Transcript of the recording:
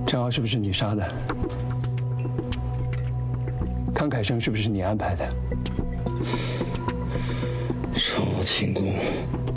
郑傲是不是你杀的？康凯生是不是你安排的？ 朝清宫